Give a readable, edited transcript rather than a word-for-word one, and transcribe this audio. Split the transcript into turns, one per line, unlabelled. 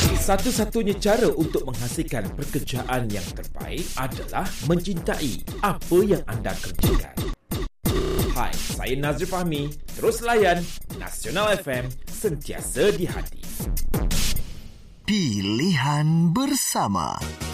Satu-satunya cara untuk menghasilkan pekerjaan yang terbaik adalah mencintai apa yang anda kerjakan. Hai, saya Nazri Fahmi. Terus layan Nasional FM, sentiasa di hati.
Pilihan bersama.